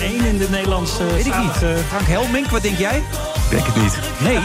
1 in de Nederlandse... Weet ik niet. Frank Helmink, wat denk jij? Denk het niet. Nee?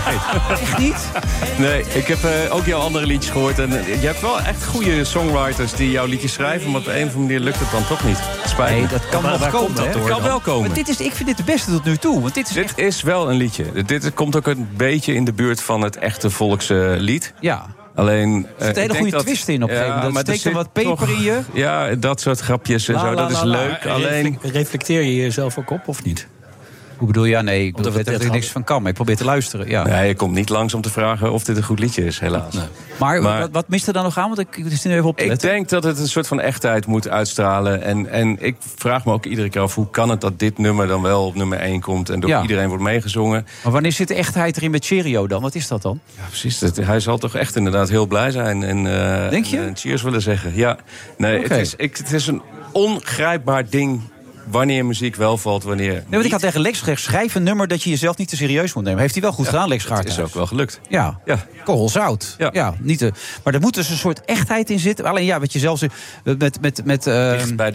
Echt niet? Nee, ik heb ook jouw andere liedjes gehoord. En je hebt wel echt goede songwriters die jouw liedjes schrijven. Maar op een of andere manier lukt het dan toch niet. Spijt me. Nee, dat kan nog komen. Dat kan wel komen. Maar ik vind dit de beste tot nu toe. Want dit is wel een liedje. Dit komt ook een beetje in de buurt van het echte volkslied. Ja. Alleen, er zit een hele goede twist in op een gegeven moment. Dat steekt er wat peper in je. Ja, dat soort grapjes en zo, dat is leuk. Alleen... Reflecteer je jezelf ook op, of niet? Hoe bedoel je? Ja, nee, ik weet dat er niks van kan. Maar ik probeer te luisteren. Ja. Nee, je komt niet langs om te vragen of dit een goed liedje is, helaas. Nee. Maar wat mist er dan nog aan? Want ik is nu even op te letten. Ik denk dat het een soort van echtheid moet uitstralen. En ik vraag me ook iedere keer af, hoe kan het dat dit nummer dan wel op nummer 1 komt en door iedereen wordt meegezongen. Maar wanneer zit de echtheid erin met Cheerio dan? Wat is dat dan? Ja, precies. Hij zal toch echt inderdaad heel blij zijn. Denk je? En cheers willen zeggen. Ja, nee, okay. Het is een ongrijpbaar ding. Wanneer muziek wel valt, wanneer niet. Want ik had tegen Lex gezegd, schrijf een nummer dat je jezelf niet te serieus moet nemen. Heeft hij wel goed gedaan, Lex Gaarthuis? Dat is ook wel gelukt. Ja. Korrelzout. Ja, niet maar er moet dus een soort echtheid in zitten. Alleen wat je zelf zegt, met bij de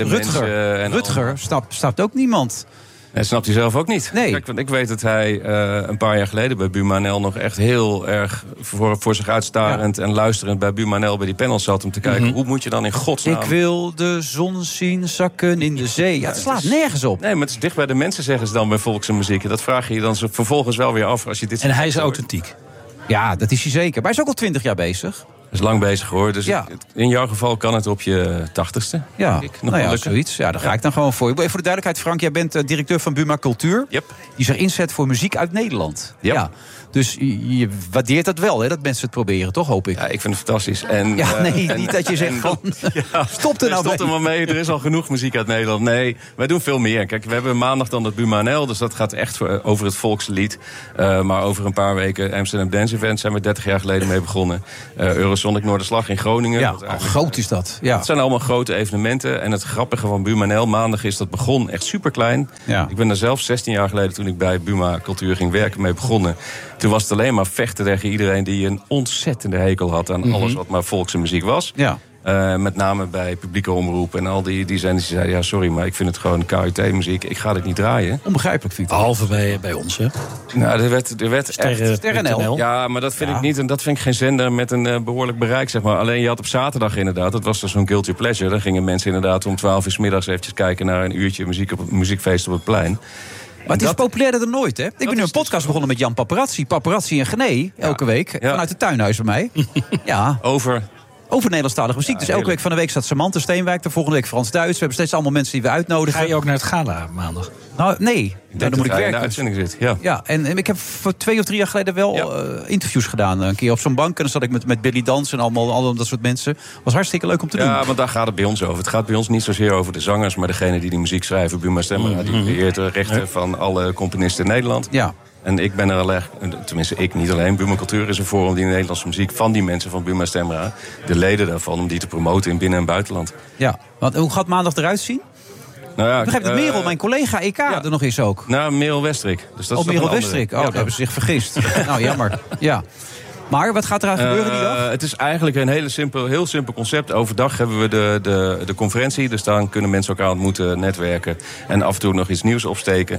Rutger snapt ook niemand. Dat snapt hij zelf ook niet. Nee. Kijk, want ik weet dat hij een paar jaar geleden bij Buma NL nog echt heel erg voor zich uitstarend en luisterend bij Buma NL bij die panels zat om te kijken, hoe moet je dan in godsnaam... Ik wil de zon zien zakken in de zee. Ja, het slaat nergens op. Nee, maar het is dicht bij de mensen, zeggen ze dan bij volks en muziek. Dat vraag je je dan vervolgens wel weer af als je dit... En hij is authentiek. Ja, dat is hij zeker. Maar hij is ook al 20 jaar bezig. Is lang bezig hoor. Dus in jouw geval kan het op je 80ste. Ja, zoiets. Ja, daar ga ik dan gewoon voor. Even voor de duidelijkheid, Frank, jij bent directeur van Buma Cultuur. Yep. Die zich inzet voor muziek uit Nederland. Yep. Ja. Dus je waardeert dat wel, hè, dat mensen het proberen, toch, hoop ik? Ja, ik vind het fantastisch. En, niet dat je zegt van, stop er nou mee. Stop er maar mee, er is al genoeg muziek uit Nederland. Nee, wij doen veel meer. Kijk, we hebben maandag dan het Buma NL, dus dat gaat echt over het volkslied. Maar over een paar weken Amsterdam Dance Event zijn we 30 jaar geleden mee begonnen. Eurosonic Noorderslag in Groningen. Ja, groot is dat. Ja. Het zijn allemaal grote evenementen. En het grappige van Buma NL, maandag is dat begon echt superklein. Ja. Ik ben daar zelf 16 jaar geleden, toen ik bij Buma Cultuur ging werken, mee begonnen. Toen was het alleen maar vechten tegen iedereen die een ontzettende hekel had aan alles wat maar volkse muziek was. Ja. Met name bij publieke omroep en al die zenders die zeiden, ja sorry, maar ik vind het gewoon KUT-muziek. Ik ga dit niet draaien. Onbegrijpelijk vind ik. Behalve bij ons, hè? Nou, er werd Sterren-NL. Ja, maar dat vind ik niet. En dat vind ik geen zender met een behoorlijk bereik, zeg maar. Alleen je had op zaterdag inderdaad, dat was dus zo'n guilty pleasure. Dan gingen mensen inderdaad om 12 uur 's middags eventjes kijken naar een uurtje muziekfeest op het plein. Maar het is populairder dan nooit, hè? Ik ben nu een podcast begonnen met Jan Paparazzi en Gené, elke week. Ja. Vanuit het tuinhuis bij mij. Ja. Over Nederlandstalige muziek. Dus elke week van de week staat Samantha Steenwijk. De volgende week Frans Duits. We hebben steeds allemaal mensen die we uitnodigen. Ga je ook naar het gala maandag? Nou, nee. Dan moet ik werken. In de uitzending zit. Ja, en ik heb voor 2 of 3 jaar geleden wel interviews gedaan. Een keer op zo'n bank. En dan zat ik met Billy Dans en allemaal dat soort mensen. Was hartstikke leuk om te doen. Ja, want daar gaat het bij ons over. Het gaat bij ons niet zozeer over de zangers, maar degene die muziek schrijven. Buma Stemra, die beheert de rechten van alle componisten in Nederland. Ja. En ik ben er al erg, tenminste ik niet alleen. Buma Cultuur is een forum die de Nederlandse muziek van die mensen van Buma Stemra, de leden daarvan, om die te promoten in binnen- en buitenland. Ja, want hoe gaat maandag eruit zien? Nou ja, ik begrijp dat Merel, mijn collega EK, er nog is ook. Nou, Merel Westrik. Dus dat is Merel Westrik. Daar hebben ze zich vergist. Nou, jammer. Ja. Maar wat gaat er aan gebeuren die dag? Het is eigenlijk een heel simpel concept. Overdag hebben we de conferentie. Dus dan kunnen mensen elkaar ontmoeten, netwerken. En af en toe nog iets nieuws opsteken.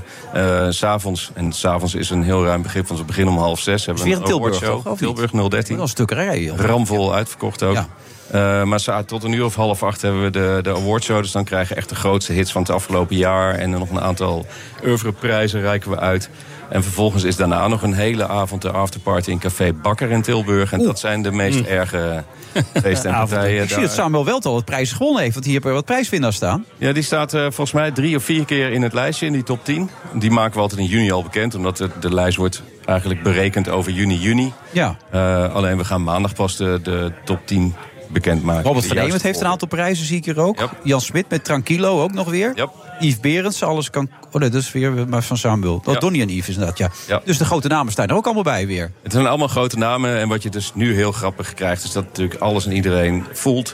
'S'avonds is een heel ruim begrip. Want we beginnen om 5:30. Hebben we een Tilburg, toch? Tilburg 013. Dat is een stuk rijden. Ramvol uitverkocht ook. Ja. Maar tot 7:30 hebben we de awardshow. Dus dan krijgen we echt de grootste hits van het afgelopen jaar. En nog een aantal oeuvreprijzen reiken we uit. En vervolgens is daarna nog een hele avond de afterparty in Café Bakker in Tilburg. En dat zijn de meest erge feesten en partijen. Ik zie dat Samuel Welt al wat prijzen gewonnen heeft. Want hier hebben we wat prijswinnaars staan. Ja, die staat volgens mij 3 of 4 keer in het lijstje, in die top 10. Die maken we altijd in juni al bekend. Omdat de lijst wordt eigenlijk berekend over juni. Ja. Alleen we gaan maandag pas de top 10 bekendmaken. Robert van Eemert heeft een aantal prijzen, zie ik hier ook. Yep. Jan Smit met Tranquilo ook nog weer. Yep. Yves Berends, alles kan... Oh nee, dat is weer maar van Samuel. Ja. Donnie en Yves inderdaad, ja. Dus de grote namen staan er ook allemaal bij weer. Het zijn allemaal grote namen. En wat je dus nu heel grappig krijgt, is dat natuurlijk alles en iedereen voelt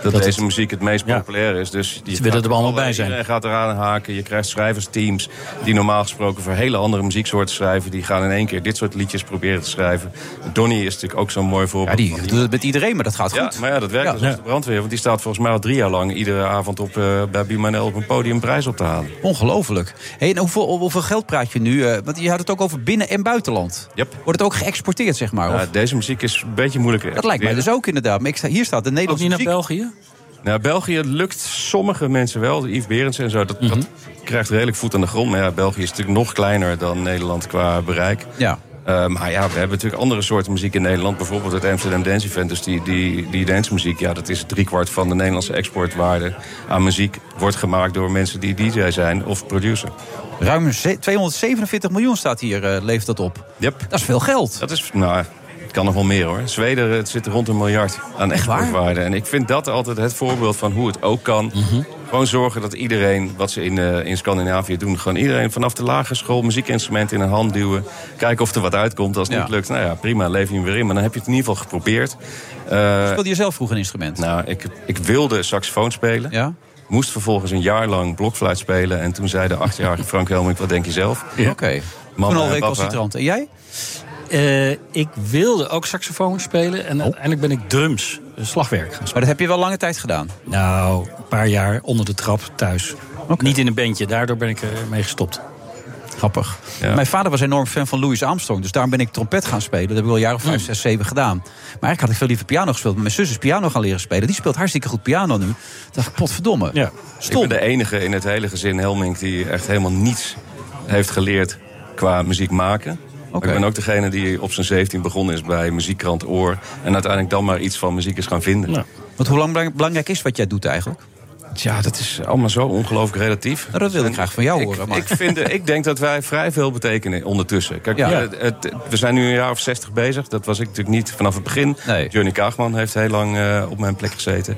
dat deze muziek het meest populair is. Dus ze willen er allemaal bij zijn. Iedereen gaat eraan haken. Je krijgt schrijversteams die normaal gesproken voor hele andere muzieksoorten schrijven. Die gaan in één keer dit soort liedjes proberen te schrijven. Donnie is natuurlijk ook zo'n mooi voorbeeld. Ja, die doet het met iedereen, maar dat gaat goed. Maar dat werkt dus als de brandweer. Want die staat volgens mij al 3 jaar lang iedere avond bij Buurman op een podium prijs op te halen. Ongelooflijk. Hey, en hoeveel geld praat je nu? Want je had het ook over binnen- en buitenland. Yep. Wordt het ook geëxporteerd, zeg maar? Ja, deze muziek is een beetje moeilijker. Dat lijkt mij dus ook inderdaad. Maar hier staat de Nederlandse muziek. Ook niet naar België? Nou, België lukt sommige mensen wel. Yves Berends en zo, dat krijgt redelijk voet aan de grond. Maar ja, België is natuurlijk nog kleiner dan Nederland qua bereik. Ja. Maar ja, we hebben natuurlijk andere soorten muziek in Nederland. Bijvoorbeeld het Amsterdam Dance Event. Dus die dancemuziek, ja, dat is 3/4 van de Nederlandse exportwaarde aan muziek. Wordt gemaakt door mensen die DJ zijn of producer. Ruim 247 miljoen staat hier, levert dat op. Yep. Dat is veel geld. Dat is, het kan nog wel meer hoor. Zweden, het zit rond 1 miljard aan exportwaarde. En ik vind dat altijd het voorbeeld van hoe het ook kan. Gewoon zorgen dat iedereen, wat ze in Scandinavië doen, gewoon iedereen vanaf de lagere school muziekinstrumenten in een hand duwen. Kijken of er wat uitkomt. Als het niet lukt, nou ja, prima, leef je hem weer in. Maar dan heb je het in ieder geval geprobeerd. Speelde je zelf vroeger een instrument? Nou, ik wilde saxofoon spelen. Ja. Moest vervolgens een jaar lang blokfluit spelen. En toen zei de 8-jarige Frank Helmink, wat denk je zelf? Ja. Oké. Toen al recalcitrant. En jij? Ik wilde ook saxofoon spelen. En uiteindelijk ben ik drums, slagwerk gaan spelen. Maar dat heb je wel lange tijd gedaan? Nou, een paar jaar onder de trap thuis. Okay. Niet in een bandje, daardoor ben ik ermee gestopt. Grappig. Ja. Mijn vader was enorm fan van Louis Armstrong. Dus daarom ben ik trompet gaan spelen. Dat heb ik al een jaar of 5, 6, 7 gedaan. Maar eigenlijk had ik veel liever piano gespeeld. Mijn zus is piano gaan leren spelen. Die speelt hartstikke goed piano nu. Ik dacht, potverdomme. Ja. Ik ben de enige in het hele gezin, Helmink, die echt helemaal niets heeft geleerd qua muziek maken. Okay. Ik ben ook degene die op zijn 17 begonnen is bij muziekkrant Oor. En uiteindelijk dan maar iets van muziek is gaan vinden. Ja. Want hoe belangrijk is wat jij doet eigenlijk? Ja, dat is allemaal zo ongelooflijk relatief. Nou, dat wil ik graag van jou horen. Maar. Ik denk dat wij vrij veel betekenen ondertussen. Kijk, we zijn nu een jaar of 60 bezig. Dat was ik natuurlijk niet vanaf het begin. Nee. Johnny Kaagman heeft heel lang op mijn plek gezeten.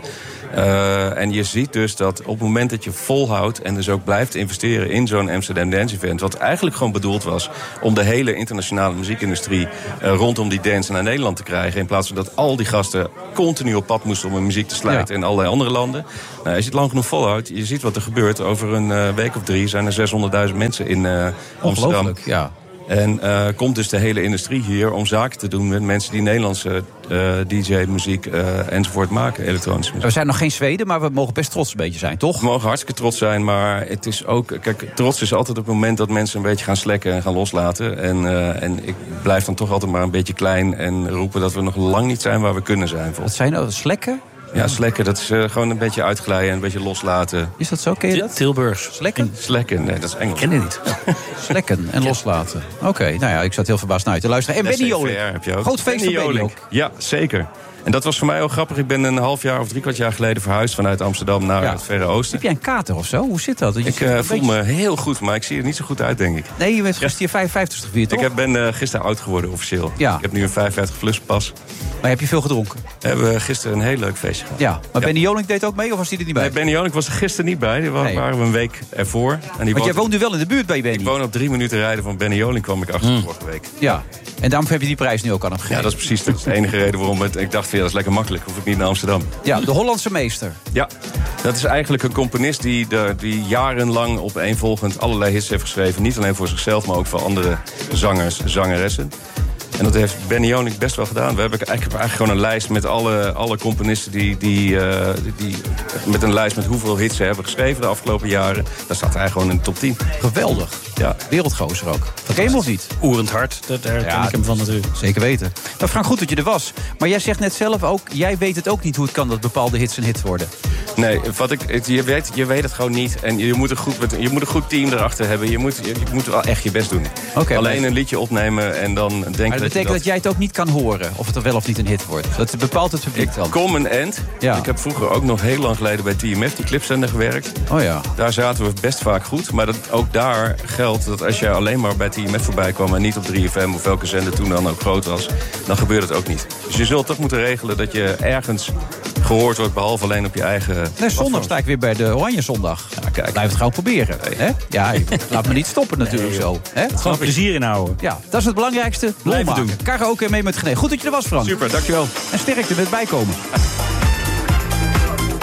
En je ziet dus dat op het moment dat je volhoudt en dus ook blijft investeren in zo'n Amsterdam Dance Event, wat eigenlijk gewoon bedoeld was om de hele internationale muziekindustrie rondom die dance naar Nederland te krijgen, in plaats van dat al die gasten continu op pad moesten om hun muziek te slijten in allerlei andere landen. Nou, als je het lang genoeg volhoudt, je ziet wat er gebeurt. Over een week of 3 zijn er 600.000 mensen in Amsterdam. Ja. En komt dus de hele industrie hier om zaken te doen met mensen die Nederlandse DJ-muziek enzovoort maken, elektronische muziek. We zijn nog geen Zweden, maar we mogen best trots een beetje zijn, toch? We mogen hartstikke trots zijn, maar het is ook... Kijk, trots is altijd op het moment dat mensen een beetje gaan slekken en gaan loslaten. En ik blijf dan toch altijd maar een beetje klein en roepen dat we nog lang niet zijn waar we kunnen zijn. Wat zijn nou slekken? Ja, slekken, dat is gewoon een beetje uitglijden en een beetje loslaten. Is dat zo? Ken je dat? Tilburgs. Slekken? Slekken, nee, dat is Engels. Ik ken het niet. Slekken en loslaten. Oké, nou ja, ik zat heel verbaasd naar je te luisteren. En Benny Jolink. Groot feest van Benny ook. Ja, zeker. En dat was voor mij ook grappig. Ik ben een half jaar of 3/4 jaar geleden verhuisd vanuit Amsterdam naar het Verre Oosten. Heb jij een kater of zo? Hoe zit dat? Ik voel me heel goed, maar ik zie er niet zo goed uit, denk ik. Nee, je bent gisteren je 55ste gevierd, toch? Ik ben gisteren oud geworden, officieel. Ja. Ik heb nu een 55-plus pas. Maar heb je veel gedronken? We hebben gisteren een heel leuk feestje gehad. Ja, maar Benny Jolink deed ook mee of was hij er niet bij? Nee, Benny Jolink was er gisteren niet bij. Daar waren we een week ervoor. Want jij woont nu wel in de buurt bij Benny? Ik woon op 3 minuten rijden van Benny Jolink, kwam ik achter vorige week. Ja, en daarom heb je die prijs nu ook aan hem gegeven. Ja, dat is precies de enige reden waarom ik dacht, dat is lekker makkelijk. Hoef ik niet naar Amsterdam. Ja, de Hollandse meester. Ja, dat is eigenlijk een componist die jarenlang opeenvolgend allerlei hits heeft geschreven. Niet alleen voor zichzelf, maar ook voor andere zangers, zangeressen. En dat heeft Benny Jolink best wel gedaan. We hebben eigenlijk gewoon een lijst met alle componisten die met een lijst met hoeveel hits ze hebben geschreven de afgelopen jaren. Daar staat hij gewoon in de top 10. Geweldig. Ja. Wereldgozer ook. Ken je hem of niet? Oerend hard, daar ken ik hem van natuurlijk. Zeker weten. Nou Frank, goed dat je er was. Maar jij zegt net zelf ook, jij weet het ook niet hoe het kan dat bepaalde hits een hit worden. Nee, je weet het gewoon niet. En je moet een goed team erachter hebben. Je moet wel echt je best doen. Okay, alleen een liedje opnemen en dan denken. Maar dat betekent dat jij het ook niet kan horen of het er wel of niet een hit wordt. Dat bepaalt het publiek dan. Kom een end. Ja. Ik heb vroeger ook nog heel lang geleden bij TMF, die clipzender, gewerkt. Oh ja. Daar zaten we best vaak goed. Maar ook daar geldt dat als jij alleen maar bij TMF voorbij kwam en niet op 3FM of welke zender toen dan ook groot was, dan gebeurt het ook niet. Dus je zult toch moeten regelen dat je ergens gehoord wordt, behalve alleen op je eigen... Nee, zondag sta ik weer bij de Oranje Zondag. Ja, kijk. Blijf het gewoon proberen. Nee. Hè? Ja, laat me niet stoppen natuurlijk zo. Hè? Gewoon plezier inhouden. Ja, dat is het belangrijkste. Blijven doen. Karaoke mee met Gené. Goed dat je er was, Frank. Super, dankjewel. En sterkte met bijkomen.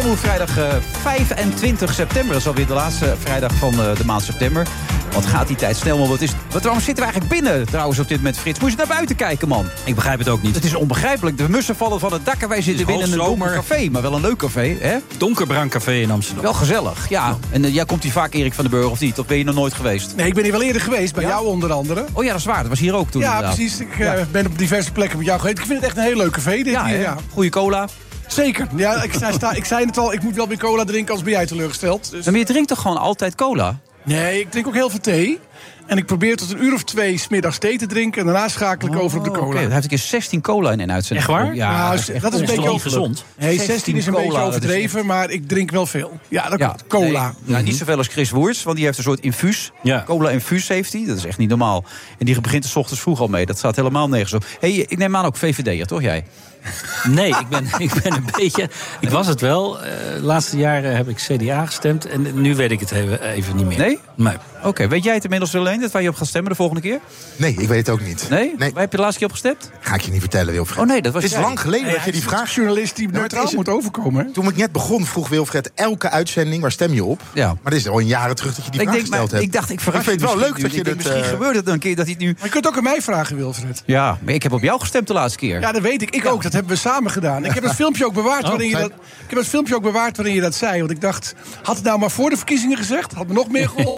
Goedemorgen, vrijdag 25 september. Dat is alweer de laatste vrijdag van de maand september. Wat gaat die tijd snel, man. Waarom zitten we eigenlijk binnen trouwens op dit moment, Frits? Moet je naar buiten kijken, man. Ik begrijp het ook niet. Het is onbegrijpelijk. De mussen vallen van het dak en wij zitten binnen een donker café. Maar wel een leuk café, hè? Donkerbruin café in Amsterdam. Wel gezellig, ja. En jij komt hier vaak, Erik van den Burg, of niet? Of ben je nog nooit geweest? Nee, ik ben hier wel eerder geweest, bij jou onder andere. Oh ja, dat is waar. Dat was hier ook toen. Ja, inderdaad. precies. Ik ben op diverse plekken met jou geweest. Ik vind het echt een heel leuk café, dit hier. Ja. Goeie cola. Zeker. Ja, ik zei het al, ik moet wel meer cola drinken, als ben jij teleurgesteld. Dus... Maar je drinkt toch gewoon altijd cola? Nee, ik drink ook heel veel thee. En ik probeer tot 1 uur of 2 's middags thee te drinken. En daarna schakel ik over op de cola. Okay. Hij heeft een keer 16 cola in een uitzending. Echt waar? Ja, dat is een beetje ongezond. Nee, 16 is een beetje overdreven, maar ik drink wel veel. Ja, dat komt. Cola. Nee, niet zoveel als Chris Woerts, want die heeft een soort infuus. Ja. Cola-infuus heeft hij. Dat is echt niet normaal. En die begint 's ochtends vroeg al mee. Dat staat helemaal nergens op. Hey, ik neem aan ook VVD'er, toch jij? Nee, ik ben een beetje... Ik was het wel. De laatste jaren heb ik CDA gestemd. En nu weet ik het even niet meer. Nee? Nee. Oké, weet jij het inmiddels alleen, dat waar je op gaat stemmen de volgende keer? Nee, ik weet het ook niet. Nee? Waar heb je de laatste keer op gestemd? Ga ik je niet vertellen, Wilfred. Oh nee, dat was Het is lang geleden dat je die vraag... journalist die neutraal moet overkomen. Toen ik net begon, vroeg Wilfred elke uitzending, waar stem je op? Ja. Maar het is al jaren terug dat je die vraag gesteld hebt. Ik dacht, ik verras je. Ik vind het wel leuk dat je dat... Misschien gebeurt het een keer dat hij het nu... Maar je kunt ook aan mij vragen, Wilfred. Ja, maar ik heb op jou gestemd de laatste keer. Ja, dat weet ik. Ik ook. Dat hebben we samen gedaan. Ik heb het filmpje ook bewaard waarin je dat zei. Want ik dacht, had het nou maar voor de verkiezingen gezegd? Had me nog meer geholpen.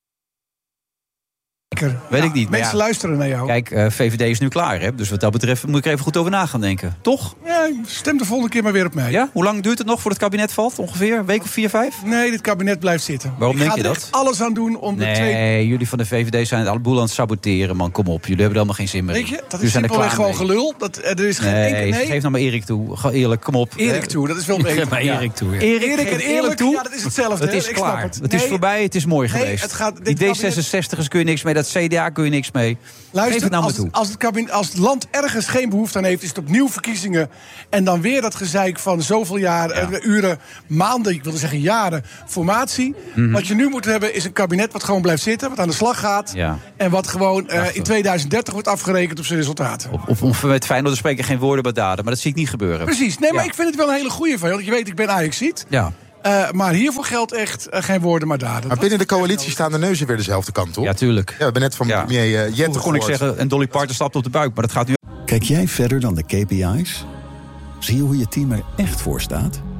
Weet ik niet. Mensen luisteren naar jou. Kijk, VVD is nu klaar, hè? Dus wat dat betreft moet ik er even goed over na gaan denken. Toch? Ja, stem de volgende keer maar weer op mij. Ja? Hoe lang duurt het nog voordat het kabinet valt? Ongeveer een week of 4, 5? Nee, dit kabinet blijft zitten. Waarom denk je dat? Ik ga er alles aan doen om de twee... Nee, jullie van de VVD zijn het boel aan het saboteren, man. Kom op, jullie hebben er helemaal geen zin meer. Weet je, dat is simpelweg gewoon gelul. Er is geen nee, geef nou maar Erik toe. Eerlijk, kom op. Erik toe, dat is wel beter. Geef maar Erik toe. Ja. Erik en eerlijk toe. Ja, dat is hetzelfde. Het is klaar. Het is voorbij, het is mooi geweest. Die D66'ers kun je niks mee, dat CDA kun je niks mee. Luister, het nou toe. Als het land ergens geen behoefte aan heeft, is het opnieuw verkiezingen. En dan weer dat gezeik van zoveel jaar, uren, maanden, ik wilde zeggen jaren, formatie. Wat je nu moet hebben is een kabinet wat gewoon blijft zitten, wat aan de slag gaat. Ja. En wat gewoon in 2030 wordt afgerekend op zijn resultaten. Of met Feyenoord spreken geen woorden, maar daden. Maar dat zie ik niet gebeuren. Precies. Nee, maar ik vind het wel een hele goeie van je. Want je weet, ik ben Ajaxiet. Ja. Maar hiervoor geldt echt geen woorden, maar daden. Maar binnen de coalitie staan de neuzen weer dezelfde kant op. Ja, tuurlijk. Ja, we hebben net van premier Jette kon ik zeggen, en Dolly Parton stapt op de buik, maar dat gaat nu... Kijk jij verder dan de KPI's? Zie je hoe je team er echt voor staat?